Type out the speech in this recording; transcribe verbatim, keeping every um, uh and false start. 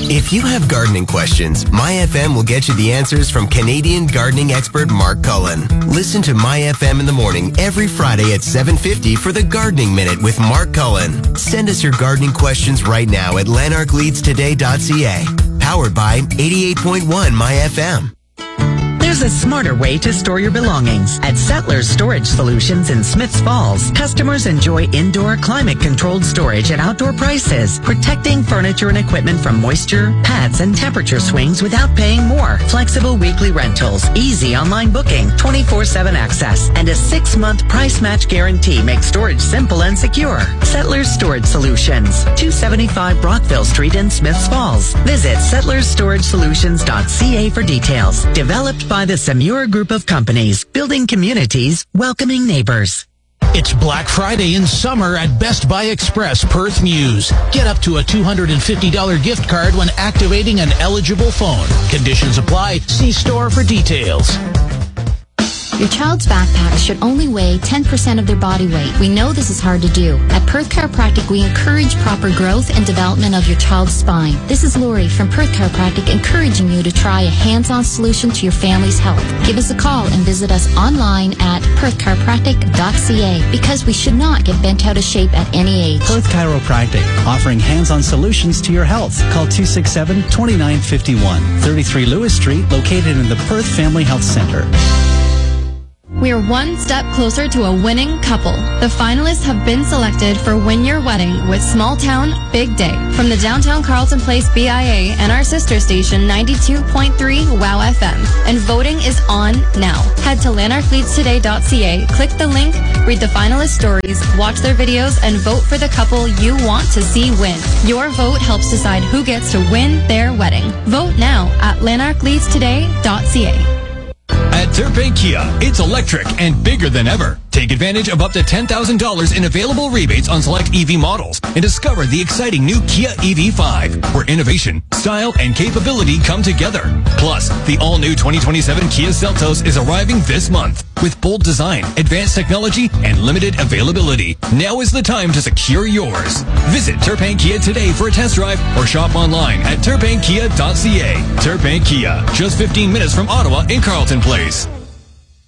If you have gardening questions, My F M will get you the answers from Canadian gardening expert Mark Cullen. Listen to My F M in the morning every Friday at seven fifty for the Gardening Minute with Mark Cullen. Send us your gardening questions right now at lanark leads today dot c a. Powered by eighty-eight point one My F M. There's a smarter way to store your belongings. At Settlers Storage Solutions in Smiths Falls, customers enjoy indoor climate-controlled storage at outdoor prices, protecting furniture and equipment from moisture, pets, and temperature swings without paying more. Flexible weekly rentals, easy online booking, twenty-four seven access, and a six-month price match guarantee make storage simple and secure. Settlers Storage Solutions, two seventy-five Brockville Street in Smiths Falls. Visit settlers storage solutions dot c a for details. Developed by the Samura Group of Companies, building communities, welcoming neighbors. It's Black Friday in summer at Best Buy Express Perth Muse. Get up to a two hundred fifty dollars gift card when activating an eligible phone. Conditions apply. See store for details. Your child's backpack should only weigh ten percent of their body weight. We know this is hard to do. At Perth Chiropractic, we encourage proper growth and development of your child's spine. This is Lori from Perth Chiropractic encouraging you to try a hands-on solution to your family's health. Give us a call and visit us online at perth chiropractic dot c a because we should not get bent out of shape at any age. Perth Chiropractic, offering hands-on solutions to your health. Call two six seven, two nine five one, thirty-three Lewis Street, located in the Perth Family Health Centre. We're one step closer to a winning couple. The finalists have been selected for Win Your Wedding with Small Town, Big Day from the Downtown Carlton Place B I A and our sister station ninety-two point three WOW F M. And voting is on now. Head to lanark leads today dot c a, click the link, read the finalist stories, watch their videos, and vote for the couple you want to see win. Your vote helps decide who gets to win their wedding. Vote now at lanark leads today dot c a. At Turpay Kia, it's electric and bigger than ever. Take advantage of up to ten thousand dollars in available rebates on select E V models and discover the exciting new Kia E V five, where innovation, style, and capability come together. Plus, the all-new twenty twenty-seven Kia Seltos is arriving this month with bold design, advanced technology, and limited availability. Now is the time to secure yours. Visit Turpay Kia today for a test drive or shop online at turpay kia dot c a. Turpay Kia, just fifteen minutes from Ottawa in Carlton Place.